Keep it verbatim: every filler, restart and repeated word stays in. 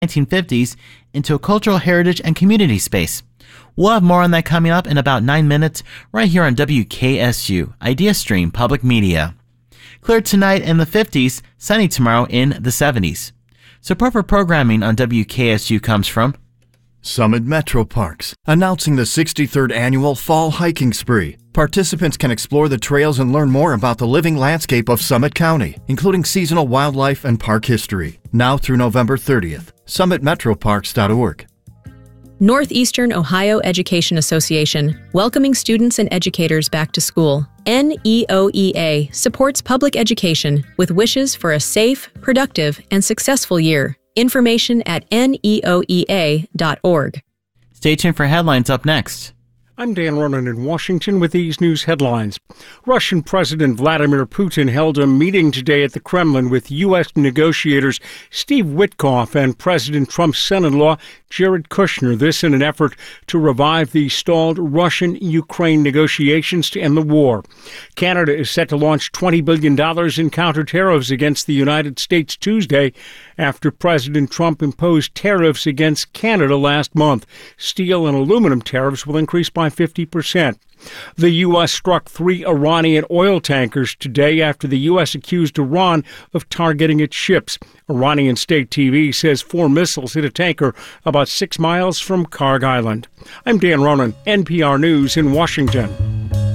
nineteen fifties into a cultural heritage and community space. We'll have more on that coming up in about nine minutes right here on W K S U, Idea Stream Public Media. Clear tonight in the fifties, sunny tomorrow in the seventies. Support for programming on W K S U comes from Summit Metro Parks, announcing the sixty-third annual Fall Hiking Spree. Participants can explore the trails and learn more about the living landscape of Summit County, including seasonal wildlife and park history. Now through November thirtieth. summit metro parks dot org. Northeastern Ohio Education Association, welcoming students and educators back to school. N E O E A supports public education with wishes for a safe, productive, and successful year. Information at N E O E A dot org. Stay tuned for headlines up next. I'm Dan Ronan in Washington with these news headlines. Russian President Vladimir Putin held a meeting today at the Kremlin with U S negotiators Steve Witkoff and President Trump's son-in-law Jared Kushner. This in an effort to revive the stalled Russian-Ukraine negotiations to end the war. Canada is set to launch twenty billion dollars in counter-tariffs against the United States Tuesday after President Trump imposed tariffs against Canada last month. Steel and aluminum tariffs will increase by fifty percent. The U S struck three Iranian oil tankers today after the U S accused Iran of targeting its ships. Iranian state T V says four missiles hit a tanker about six miles from Karg Island. I'm Dan Ronan, N P R News in Washington.